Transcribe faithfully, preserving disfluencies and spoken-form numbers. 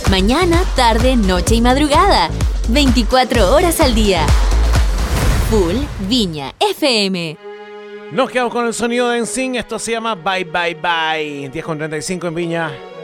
Mañana, tarde, noche y madrugada. veinticuatro horas al día. Full Viña F M. Nos quedamos con el sonido de N Sync. Esto se llama Bye Bye Bye. diez con treinta y cinco en Viña.